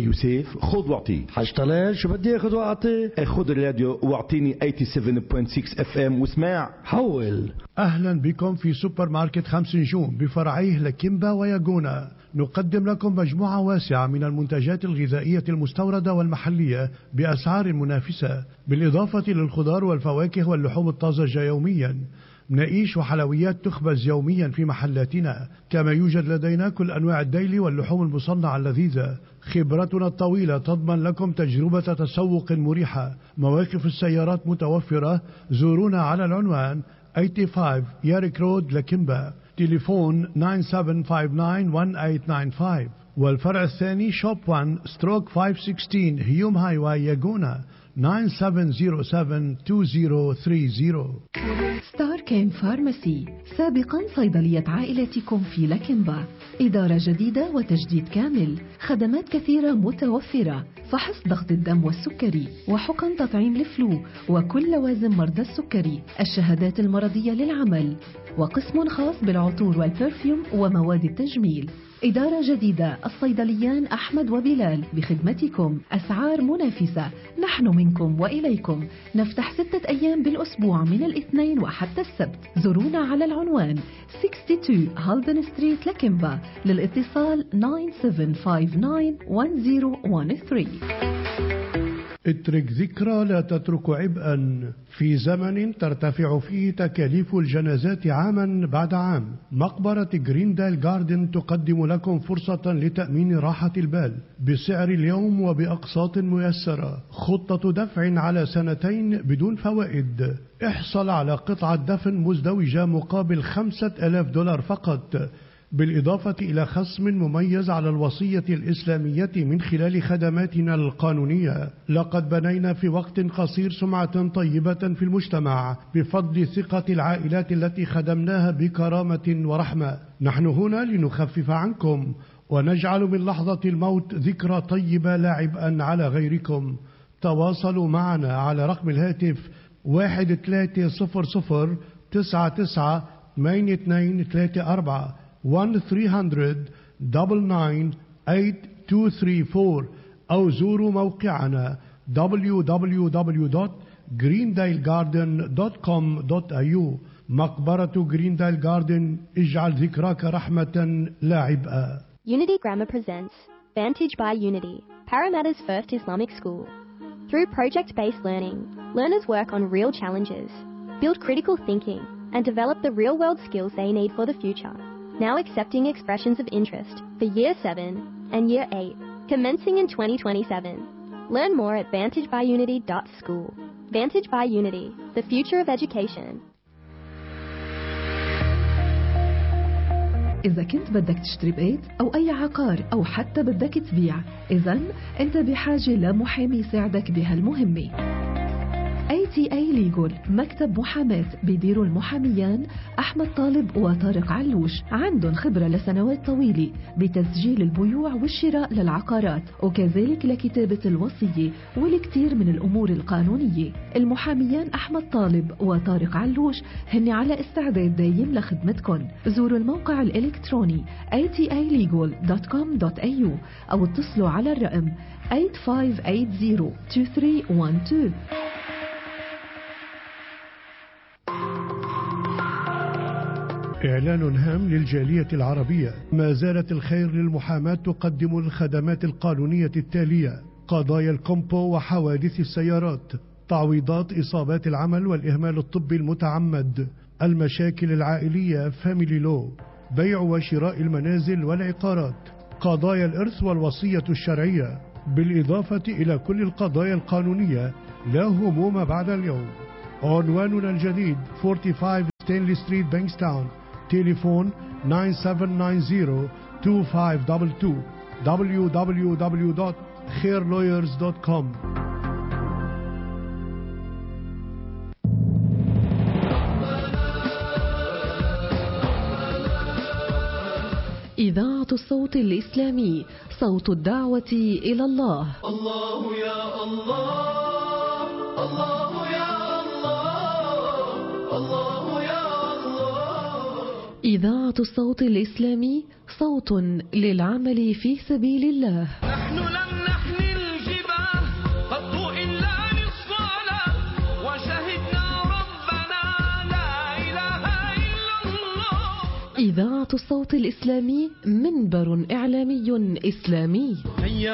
يوسف خذ واعطي. حاج طلال شو بدي اخذ واعطي؟ خذ الراديو واعطيني 87.6 FM واسمع. حول. أهلا بكم في سوبر ماركت 5 نجوم بفرعيه لكيمبا وياغونا. نقدم لكم مجموعة واسعة من المنتجات الغذائية المستوردة والمحلية بأسعار منافسة، بالإضافة للخضار والفواكه واللحوم الطازجة يوميا. مناقيش وحلويات تخبز يوميا في محلاتنا، كما يوجد لدينا كل أنواع الديلي واللحوم المصنعة اللذيذة. خبرتنا الطويلة تضمن لكم تجربة تسوق مريحة. مواقف السيارات متوفرة. زورونا على العنوان 85 ياريك رود لكيمبا، تليفون 97591895. والفرع الثاني شوب 1 ستروك 516 هيوم هايواي ياغونا 97072030. ستار كين فارماسي، سابقا صيدلية عائلتكم في لكيمبا. إدارة جديدة وتجديد كامل، خدمات كثيرة متوفرة، فحص ضغط الدم والسكري، وحقن تطعيم الفلو وكل لوازم مرضى السكري، الشهادات المرضية للعمل، وقسم خاص بالعطور والبرفيوم ومواد التجميل. إدارة جديدة، الصيدليان أحمد وبلال بخدمتكم، أسعار منافسة، نحن منكم وإليكم. نفتح 6 أيام بالأسبوع من الاثنين وحتى السبت. زورونا على العنوان 62 هالدن ستريت لكيمبا، للاتصال 97591013. اترك ذكرى لا تترك عبئا. في زمن ترتفع فيه تكاليف الجنازات عاما بعد عام، مقبرة جريندال جاردن تقدم لكم فرصة لتأمين راحة البال بسعر اليوم وبأقساط ميسرة. خطة دفع على 2 بدون فوائد. احصل على قطعة دفن مزدوجة مقابل $5,000 فقط، بالإضافة إلى خصم مميز على الوصية الإسلامية من خلال خدماتنا القانونية. لقد بنينا في وقت قصير سمعة طيبة في المجتمع بفضل ثقة العائلات التي خدمناها بكرامة ورحمة. نحن هنا لنخفف عنكم ونجعل من لحظة الموت ذكرى طيبة لا عبئا على غيركم. تواصلوا معنا على رقم الهاتف 1300998234 1-300-99-8234 أو زوروا موقعنا www.greendalegarden.com.au. مقبرة جريندال جاردن، اجعل ذكراك رحمة لا عبئا. Unity Grammar presents Vantage by Unity, Parramatta's first Islamic school. Through project-based learning, learners work on real challenges, build critical thinking, and develop the real-world skills they need for the future. Now accepting expressions of interest for Year 7 and Year 8, commencing in 2027. Learn more at vantagebyunity.school. Vantage by Unity, the future of education. إذا كنت بدك تشتري بيت أو أي عقار أو حتى بدك تبيع، إذن أنت بحاجة لمحامي يساعدك بهالمهمة. ATA Legal، مكتب محاماة بيديروا المحاميان أحمد طالب وطارق علوش. عندهم خبرة لسنوات طويلة بتسجيل البيوع والشراء للعقارات، وكذلك لكتابة الوصية والكثير من الأمور القانونية. المحاميان أحمد طالب وطارق علوش هن على استعداد دايم لخدمتكم. زوروا الموقع الإلكتروني atalegal.com.au أو اتصلوا على الرقم 85802312. إعلان هام للجالية العربية. ما زالت الخير للمحاماة تقدم الخدمات القانونية التالية: قضايا الكومبو وحوادث السيارات، تعويضات إصابات العمل والإهمال الطبي المتعمد، المشاكل العائلية فاميلي لو، بيع وشراء المنازل والعقارات، قضايا الإرث والوصية الشرعية، بالإضافة إلى كل القضايا القانونية لا هموم بعد اليوم. عنواننا الجديد 45 ستانلي ستريت بانكستاون، تليفون 9790-2522 www.khairlawyers.com. إذاعة الصوت الإسلامي، صوت الدعوة إلى الله. الله يا الله، الله يا الله، الله يا الله. إذاعة الصوت الإسلامي، صوت للعمل في سبيل الله. نحن لم نحن إذاعة الصوت الإسلامي، منبر إعلامي إسلامي.